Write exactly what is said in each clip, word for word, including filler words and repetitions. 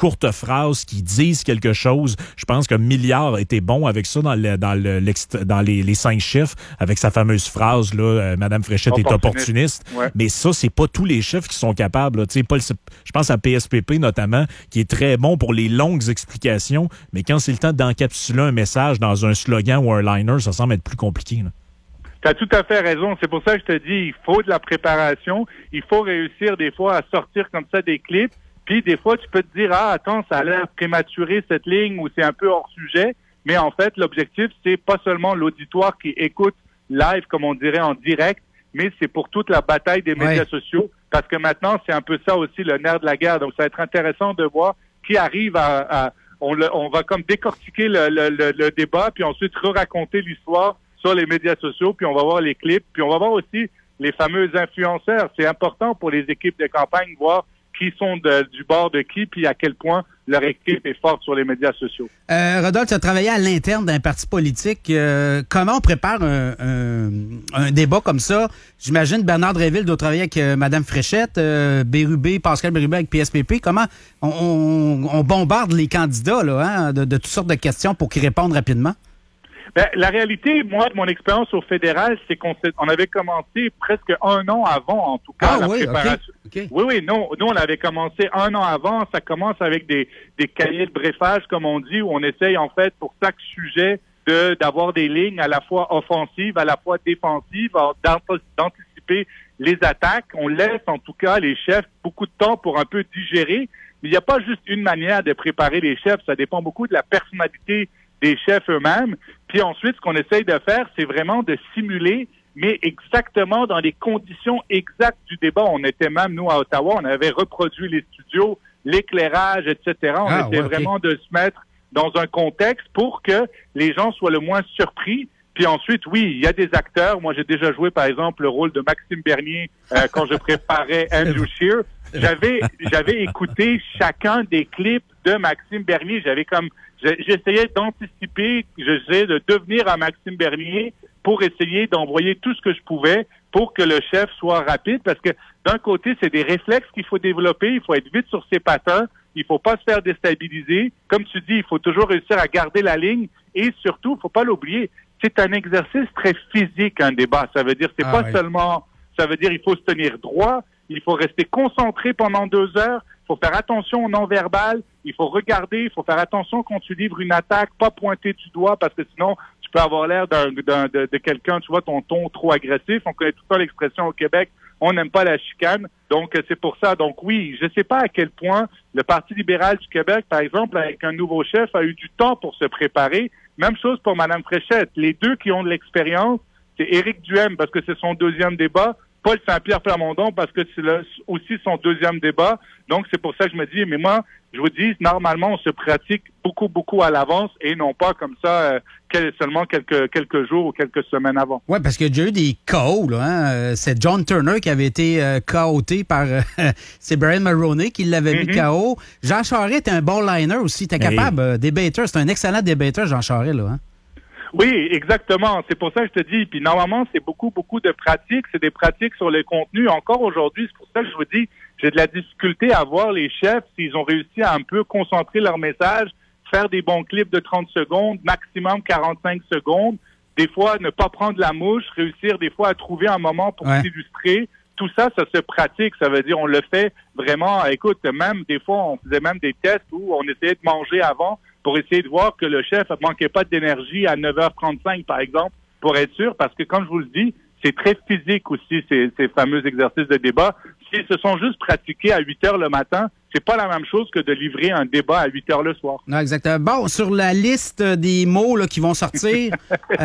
courtes phrases qui disent quelque chose. Je pense que Milliard a été bon avec ça dans, le, dans, le, dans les, les cinq chiffres, avec sa fameuse phrase, là, euh, Madame Fréchette est opportuniste. Ouais. Mais ça, c'est pas tous les chiffres qui sont capables. Tu sais, Paul, je pense à P S P P notamment, qui est très bon pour les longues explications, mais quand c'est le temps d'encapsuler un message dans un slogan ou un liner, ça semble être plus compliqué. Tu as tout à fait raison. C'est pour ça que je te dis, il faut de la préparation. Il faut réussir des fois à sortir comme ça des clips. Puis des fois, tu peux te dire, ah, attends, ça a l'air prématuré cette ligne ou c'est un peu hors sujet. Mais en fait, l'objectif, c'est pas seulement l'auditoire qui écoute live, comme on dirait en direct, mais c'est pour toute la bataille des médias ouais. sociaux. Parce que maintenant, c'est un peu ça aussi le nerf de la guerre. Donc, ça va être intéressant de voir qui arrive à... à on, le, on va comme décortiquer le, le, le, le débat, puis ensuite re-raconter l'histoire sur les médias sociaux, puis on va voir les clips, puis on va voir aussi les fameux influenceurs. C'est important pour les équipes de campagne de voir qui sont de, du bord de qui, puis à quel point leur équipe est forte sur les médias sociaux. Euh, Rodolphe, tu as travaillé à l'interne d'un parti politique. Euh, comment on prépare un, un, un débat comme ça? J'imagine Bernard Dréville doit travailler avec euh, Mme Fréchette, euh, Bérubé, Pascal Bérubé avec P S P P. Comment on, on, on bombarde les candidats là, hein, de, de toutes sortes de questions pour qu'ils répondent rapidement? Ben, la réalité, moi, de mon expérience au fédéral, c'est qu'on on avait commencé presque un an avant, en tout cas, ah, la oui, préparation. Okay, okay. Oui, oui, non, nous, on avait commencé un an avant. Ça commence avec des, des cahiers de brefage, comme on dit, où on essaye, en fait, pour chaque sujet, de d'avoir des lignes à la fois offensives, à la fois défensives, d'anticiper les attaques. On laisse, en tout cas, les chefs beaucoup de temps pour un peu digérer. Mais il n'y a pas juste une manière de préparer les chefs. Ça dépend beaucoup de la personnalité des chefs eux-mêmes. Puis ensuite, ce qu'on essaye de faire, c'est vraiment de simuler, mais exactement dans les conditions exactes du débat. On était même, nous, à Ottawa, on avait reproduit les studios, l'éclairage, et cetera. On ah, essayait ouais, okay. vraiment de se mettre dans un contexte pour que les gens soient le moins surpris. Puis ensuite, oui, il y a des acteurs. Moi, j'ai déjà joué, par exemple, le rôle de Maxime Bernier euh, quand je préparais Andrew Scheer. J'avais, j'avais écouté chacun des clips de Maxime Bernier. J'avais comme J'essayais d'anticiper, j'essayais de devenir un Maxime Bernier pour essayer d'envoyer tout ce que je pouvais pour que le chef soit rapide. Parce que d'un côté, c'est des réflexes qu'il faut développer. Il faut être vite sur ses patins. Il faut pas se faire déstabiliser. Comme tu dis, il faut toujours réussir à garder la ligne. Et surtout, faut pas l'oublier, c'est un exercice très physique, un débat. Ça veut dire, c'est ah, pas oui. seulement, ça veut dire, il faut se tenir droit. Il faut rester concentré pendant deux heures. Il faut faire attention au non-verbal. Il faut regarder. Il faut faire attention quand tu livres une attaque, pas pointer du doigt parce que sinon, tu peux avoir l'air d'un, d'un, de, de quelqu'un, tu vois, ton ton trop agressif. On connaît tout le temps l'expression au Québec. On n'aime pas la chicane. Donc, c'est pour ça. Donc, oui, je ne sais pas à quel point le Parti libéral du Québec, par exemple, avec un nouveau chef, a eu du temps pour se préparer. Même chose pour Mme Fréchette. Les deux qui ont de l'expérience, c'est Éric Duhaime parce que c'est son deuxième débat. Paul Saint-Pierre Plamondon parce que c'est le, aussi son deuxième débat. Donc, c'est pour ça que je me dis, mais moi, je vous dis, normalement, on se pratique beaucoup, beaucoup à l'avance et non pas comme ça, euh, seulement quelques quelques jours ou quelques semaines avant. Oui, parce qu'il y a déjà eu des K O. Là, hein? C'est John Turner qui avait été euh, K O T par... Euh, c'est Brian Mulroney qui l'avait mm-hmm. mis K O. Jean Charest était un bon liner aussi. T'es capable, hey. euh, débatteur. C'est un excellent débatteur, Jean Charest, là, hein? Oui, exactement. C'est pour ça que je te dis. Puis normalement, c'est beaucoup, beaucoup de pratiques. C'est des pratiques sur le contenu. Encore aujourd'hui, c'est pour ça que je vous dis, j'ai de la difficulté à voir les chefs s'ils ont réussi à un peu concentrer leur message, faire des bons clips de trente secondes, maximum quarante-cinq secondes. Des fois, ne pas prendre la mouche, réussir des fois à trouver un moment pour ouais. s'illustrer. Tout ça, ça se pratique. Ça veut dire, on le fait vraiment. Écoute, même des fois, on faisait même des tests où on essayait de manger avant pour essayer de voir que le chef ne manquait pas d'énergie à neuf heures trente-cinq, par exemple, pour être sûr, parce que, comme je vous le dis, c'est très physique aussi, ces, ces fameux exercices de débat. S'ils se sont juste pratiqués à huit heures le matin, c'est pas la même chose que de livrer un débat à huit heures le soir. Non, exactement. Bon, sur la liste des mots là, qui vont sortir,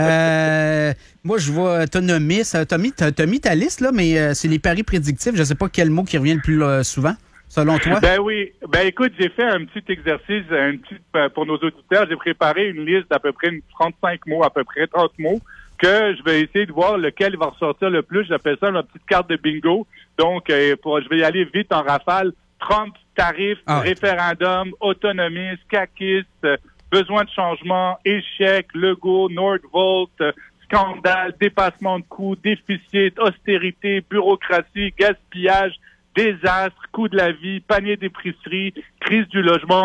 euh, moi, je vois, t'as nommé, t'as mis, t'as, t'as mis ta liste, là, mais euh, c'est les paris prédictifs. Je sais pas quel mot qui revient le plus euh, souvent. Selon toi? Ben oui. Ben écoute, j'ai fait un petit exercice, un petit pour nos auditeurs. J'ai préparé une liste d'à peu près trente-cinq mots, à peu près trente mots, que je vais essayer de voir lequel va ressortir le plus. J'appelle ça ma petite carte de bingo. Donc, euh, pour, je vais y aller vite en rafale. Trump, tarif, ah, référendum, autonomiste, caquiste, euh, besoin de changement, échec, Legault, Nordvolt, euh, scandale, dépassement de coûts, déficit, austérité, bureaucratie, gaspillage, désastre, coût de la vie, panier d'épicerie, crise du logement,